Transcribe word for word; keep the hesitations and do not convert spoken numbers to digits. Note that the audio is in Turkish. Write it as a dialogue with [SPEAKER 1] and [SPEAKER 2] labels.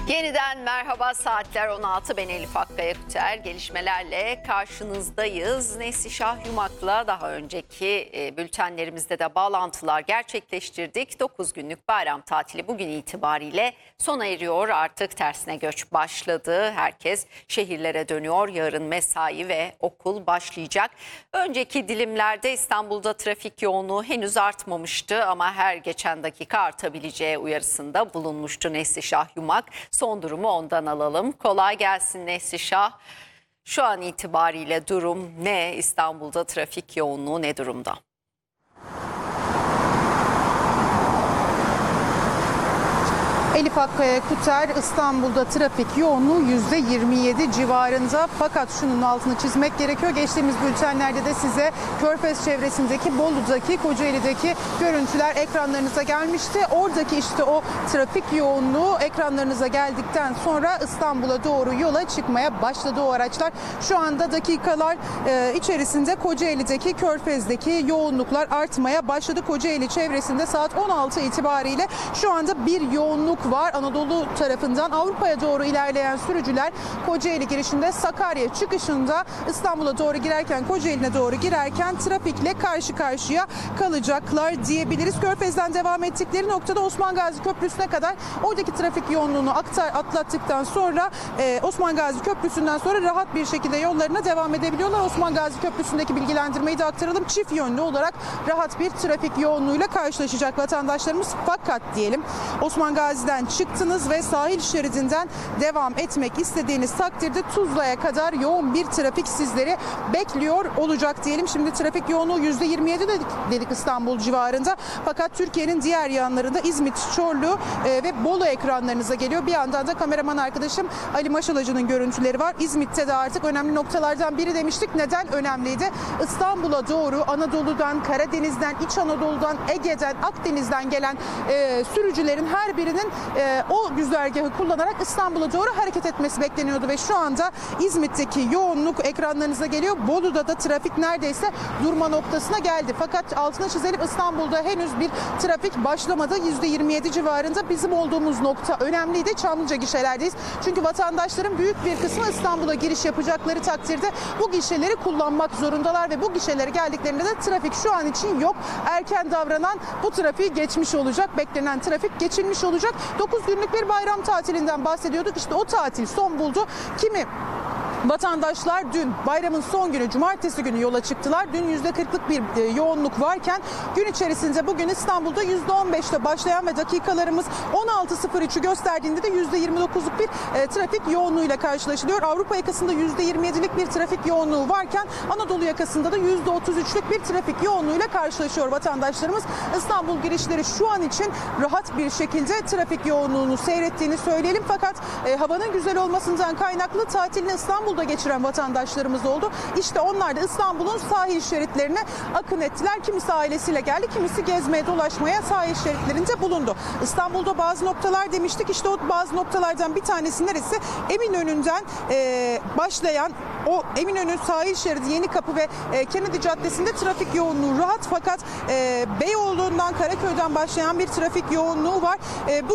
[SPEAKER 1] Yeniden merhaba, saatler on altı, ben Elif Akkaya Küter. Gelişmelerle karşınızdayız. Neslişah Yumak'la daha önceki e, bültenlerimizde de bağlantılar gerçekleştirdik. dokuz günlük bayram tatili bugün itibariyle sona eriyor. Artık tersine göç başladı. Herkes şehirlere dönüyor. Yarın mesai ve okul başlayacak. Önceki dilimlerde İstanbul'da trafik yoğunluğu henüz artmamıştı ama her geçen dakika artabileceği uyarısında bulunmuştu Neslişah Yumak. Son durumu ondan alalım. Kolay gelsin Neslişah. Şu an itibariyle durum ne? İstanbul'da trafik yoğunluğu ne durumda?
[SPEAKER 2] Elif Akkaya Küter, İstanbul'da trafik yoğunluğu yüzde yirmi yedi civarında. Fakat şunun altını çizmek gerekiyor. Geçtiğimiz bültenlerde de size Körfez çevresindeki, Bolu'daki, Kocaeli'deki görüntüler ekranlarınıza gelmişti. Oradaki işte o trafik yoğunluğu ekranlarınıza geldikten sonra İstanbul'a doğru yola çıkmaya başladı o araçlar. Şu anda dakikalar e, içerisinde Kocaeli'deki, Körfez'deki yoğunluklar artmaya başladı. Kocaeli çevresinde saat on altı itibariyle şu anda bir yoğunluk var. Anadolu tarafından Avrupa'ya doğru ilerleyen sürücüler Kocaeli girişinde, Sakarya çıkışında İstanbul'a doğru girerken, Kocaeli'ne doğru girerken trafikle karşı karşıya kalacaklar diyebiliriz. Körfez'den devam ettikleri noktada Osman Gazi Köprüsü'ne kadar oradaki trafik yoğunluğunu aktar, atlattıktan sonra e, Osman Gazi Köprüsü'nden sonra rahat bir şekilde yollarına devam edebiliyorlar. Osman Gazi Köprüsü'ndeki bilgilendirmeyi de aktaralım. Çift yönlü olarak rahat bir trafik yoğunluğuyla karşılaşacak vatandaşlarımız. Fakat diyelim Osman Gazi'den çıktınız ve sahil şeridinden devam etmek istediğiniz takdirde Tuzla'ya kadar yoğun bir trafik sizleri bekliyor olacak diyelim. Şimdi trafik yoğunluğu yüzde yirmi yedi dedik, dedik İstanbul civarında. Fakat Türkiye'nin diğer yanlarında İzmit, Çorlu e, ve Bolu ekranlarınıza geliyor. Bir yandan da kameraman arkadaşım Ali Maşalacı'nın görüntüleri var. İzmit'te de artık önemli noktalardan biri demiştik. Neden önemliydi? İstanbul'a doğru Anadolu'dan, Karadeniz'den, İç Anadolu'dan, Ege'den, Akdeniz'den gelen e, sürücülerin her birinin e, o güzergahı kullanarak İstanbul'a doğru hareket etmesi bekleniyordu ve şu anda İzmit'teki yoğunluk ekranlarınıza geliyor. Bolu'da da trafik neredeyse durma noktasına geldi. Fakat altına çizelim, İstanbul'da henüz bir trafik başlamadı. yüzde yirmi yedi civarında bizim olduğumuz nokta önemliydi. Çamlıca gişelerdeyiz. Çünkü vatandaşların büyük bir kısmı İstanbul'a giriş yapacakları takdirde bu gişeleri kullanmak zorundalar ve bu gişelere geldiklerinde de trafik şu an için yok. Erken davranan bu trafiği geçmiş olacak. Beklenen trafik geçilmiş olacak. dokuz günlük bir bayram tatilinden bahsediyorduk. İşte o tatil son buldu. Kimi vatandaşlar dün bayramın son günü, cumartesi günü yola çıktılar. Dün yüzde kırklık bir e, yoğunluk varken gün içerisinde bugün İstanbul'da yüzde on beşte başlayan ve dakikalarımız on altı sıfır üçü gösterdiğinde de yüzde yirmi dokuzluk bir e, trafik yoğunluğuyla karşılaşılıyor. Avrupa yakasında yüzde yirmi yedilik bir trafik yoğunluğu varken Anadolu yakasında da yüzde otuz üçlük bir trafik yoğunluğuyla karşılaşıyor vatandaşlarımız. İstanbul girişleri şu an için rahat bir şekilde trafik yoğunluğunu seyrettiğini söyleyelim. Fakat e, havanın güzel olmasından kaynaklı tatilini İstanbul da geçiren vatandaşlarımız oldu. İşte onlar da İstanbul'un sahil şeritlerine akın ettiler. Kimisi ailesiyle geldi, kimisi gezmeye, dolaşmaya sahil şeritlerinde bulundu. İstanbul'da bazı noktalar demiştik. İşte o bazı noktalardan bir tanesi neresi? Eminönü'nden e, başlayan o Eminönü sahil şeridi, Yenikapı ve e, Kennedy Caddesi'nde trafik yoğunluğu rahat. Fakat e, Beyoğlu'ndan, Karaköy'den başlayan bir trafik yoğunluğu var. E, bu